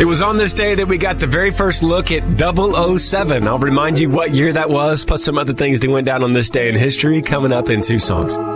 It was on this day that we got the very first look at 007. I'll remind you what year that was, plus some other things that went down on this day in history coming up in 2 songs.